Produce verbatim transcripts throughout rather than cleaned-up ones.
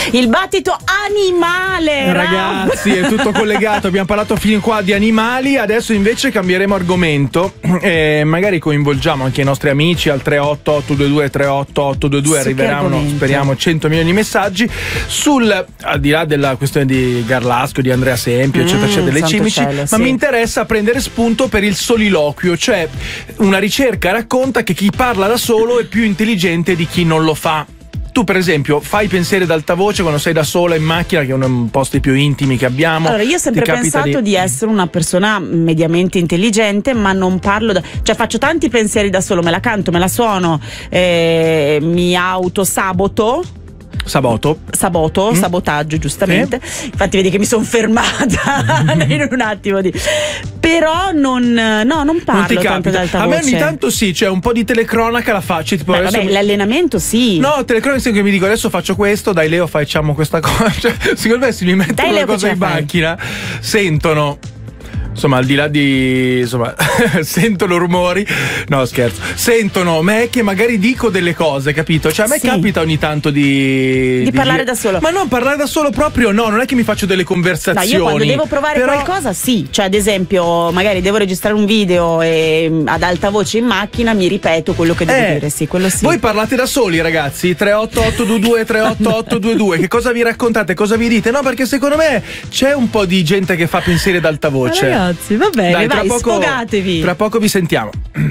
Il battito animale, ragazzi, è tutto collegato. Abbiamo parlato fino qua di animali, adesso invece cambieremo argomento e magari coinvolgiamo anche i nostri amici al tre otto otto due due tre otto otto due due. Arriveranno, speriamo, cento milioni di messaggi sul, al di là della questione di Garlasco, di Andrea Sempio, mm, eccetera, eccetera, delle cimici, cielo, ma sì. Mi interessa prendere spunto per il soliloquio, cioè una ricerca racconta che chi parla da solo è più intelligente di chi non lo fa. Tu per esempio fai pensieri ad alta voce quando sei da sola in macchina, che è uno dei posti più intimi che abbiamo? Allora, io ho sempre pensato di... di essere una persona mediamente intelligente, ma non parlo da... cioè faccio tanti pensieri da solo, me la canto, me la suono, eh, mi autosaboto. Saboto. Saboto, mm. sabotaggio, giustamente. Sì. Infatti vedi che mi sono fermata in un attimo di... Però non, no, non parlo non tanto ad alta voce. A me ogni tanto sì, cioè un po' di telecronaca la faccio. Tipo, Beh, vabbè, mi... l'allenamento sì. No, telecronaca che mi dico adesso faccio questo, dai Leo facciamo questa cosa. Cioè, secondo me se mi mettono una cosa in macchina, sentono... Insomma, al di là di... insomma, sentono rumori. No, scherzo. Sentono me che magari dico delle cose, capito? Cioè a me sì. capita ogni tanto di... Di, di parlare dire... da solo. Ma non parlare da solo proprio, no, non è che mi faccio delle conversazioni. No, io quando devo provare però... qualcosa, sì. Cioè, ad esempio, magari devo registrare un video e ad alta voce in macchina mi ripeto quello che devo eh, dire, sì, quello sì. Voi parlate da soli, ragazzi? tre otto otto due due tre otto otto due due. Che cosa vi raccontate? Cosa vi dite? No, perché secondo me c'è un po' di gente che fa pensieri ad alta voce. Ma ragazzi, va bene. Dai, vai, poco, sfogatevi. Tra poco vi sentiamo.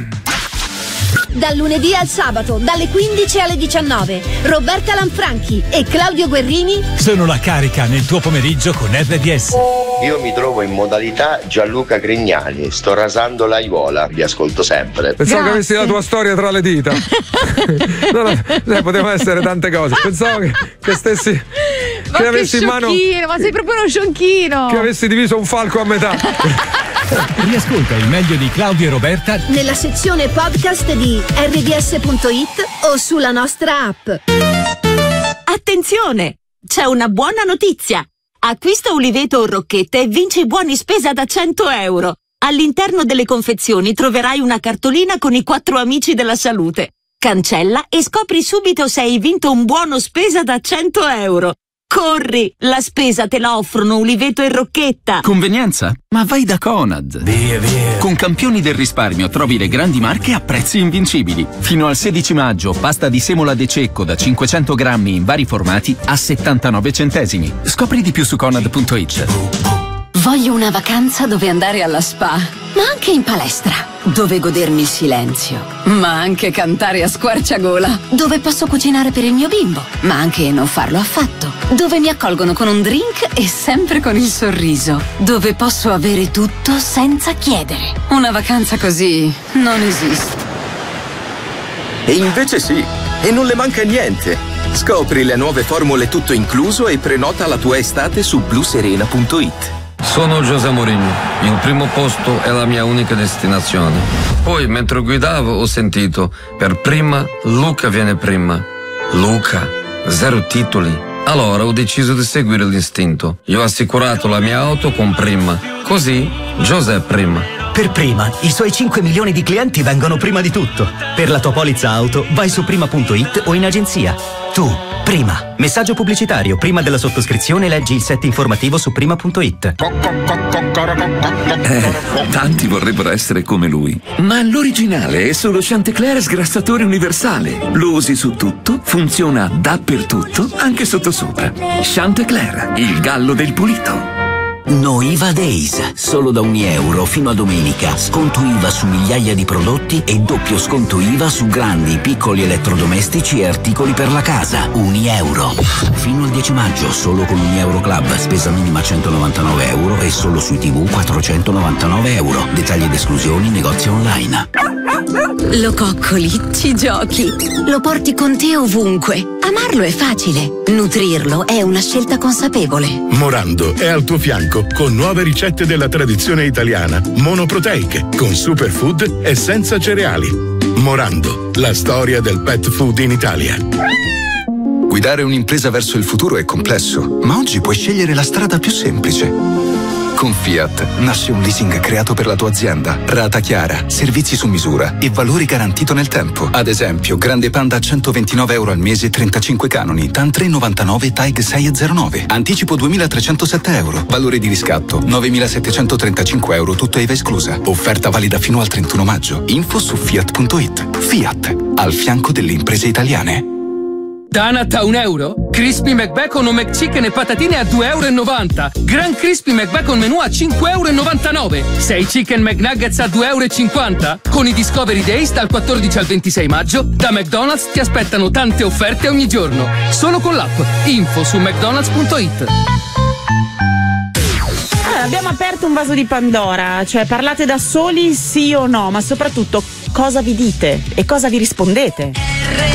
Dal lunedì al sabato, dalle quindici alle diciannove, Roberta Lanfranchi e Claudio Guerrini sono la carica nel tuo pomeriggio con R D S. Io mi trovo in modalità Gianluca Grignani, sto rasando l'aiuola, vi ascolto sempre. Pensavo Grazie. che avessi la tua storia tra le dita. No, no, cioè, potevano essere tante cose. Pensavo che, che stessi. Ma che, che avessi in mano. Ma sei proprio uno sciocchino. Che avessi diviso un falco a metà. Riascolta il meglio di Claudio e Roberta nella sezione podcast di R D S punto it o sulla nostra app. Attenzione! C'è una buona notizia! Acquista Uliveto o Rocchette e vinci buoni spesa da cento euro. All'interno delle confezioni troverai una cartolina con i quattro amici della salute. Cancella e scopri subito se hai vinto un buono spesa da cento euro. Corri! La spesa te la offrono Uliveto e Rocchetta. Convenienza? Ma vai da Conad. Via, via. Con Campioni del risparmio trovi le grandi marche a prezzi invincibili. Fino al sedici maggio, pasta di semola De Cecco da cinquecento grammi in vari formati a settantanove centesimi. Scopri di più su Conad punto it. Voglio una vacanza dove andare alla spa, ma anche in palestra, dove godermi il silenzio, ma anche cantare a squarciagola, dove posso cucinare per il mio bimbo, ma anche non farlo affatto, dove mi accolgono con un drink e sempre con il sorriso, dove posso avere tutto senza chiedere. Una vacanza così non esiste. E invece sì, e non le manca niente. Scopri le nuove formule tutto incluso e prenota la tua estate su blu serena punto it. Sono José Mourinho, il primo posto è la mia unica destinazione. Poi, mentre guidavo, ho sentito, per prima, Luca viene prima. Luca, zero titoli. Allora ho deciso di seguire l'istinto. Io ho assicurato la mia auto con Prima. Così, José prima. Per Prima, i suoi cinque milioni di clienti vengono prima di tutto. Per la tua polizza auto, vai su prima punto it o in agenzia. Tu, Prima. Messaggio pubblicitario. Prima della sottoscrizione leggi il set informativo su prima punto it. Eh, tanti vorrebbero essere come lui. Ma l'originale è solo Chantecler sgrassatore universale. Lo usi su tutto, funziona dappertutto, anche sottosopra. Chantecler, il gallo del pulito. No I V A Days, solo da un euro fino a domenica. Sconto I V A su migliaia di prodotti e doppio sconto I V A su grandi, piccoli elettrodomestici e articoli per la casa. Un euro. Fino al dieci maggio, solo con un euro club. Spesa minima centonovantanove euro e solo sui tivù quattrocentonovantanove euro. Dettagli ed esclusioni, negozio online. Lo coccoli, ci giochi, lo porti con te ovunque. Amarlo è facile, nutrirlo è una scelta consapevole. Morando è al tuo fianco con nuove ricette della tradizione italiana, monoproteiche, con superfood e senza cereali. Morando, la storia del pet food in Italia. Guidare un'impresa verso il futuro è complesso, ma oggi puoi scegliere la strada più semplice. Con Fiat nasce un leasing creato per la tua azienda. Rata chiara, servizi su misura e valori garantito nel tempo. Ad esempio, Grande Panda a centoventinove euro al mese, trentacinque canoni, TAN tre virgola novantanove, T A I G sei virgola zero nove. Anticipo duemilatrecentosette euro. Valore di riscatto novemilasettecentotrentacinque euro, tutto I V A esclusa. Offerta valida fino al trentuno maggio. Info su fiat punto it. Fiat, al fianco delle imprese italiane. Donut a un euro? Crispy McBacon o McChicken e patatine a due e novanta euro. Gran Crispy McBacon menù a cinque e novantanove euro. sei Chicken McNuggets a due e cinquanta euro. Con i Discovery Days dal quattordici al ventisei maggio, da McDonald's ti aspettano tante offerte ogni giorno. Solo con l'app. Info su mcdonalds punto it. Allora, abbiamo aperto un vaso di Pandora, cioè parlate da soli sì o no, ma soprattutto cosa vi dite e cosa vi rispondete?